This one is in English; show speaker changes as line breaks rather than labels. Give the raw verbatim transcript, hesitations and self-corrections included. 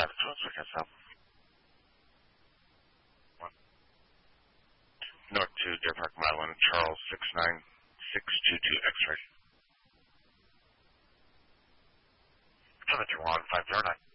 Seven twelve, so I can stop. One. North to Deer Park, Madeline, Charles, six nine six two two X-ray. Telemetry one five zero nine.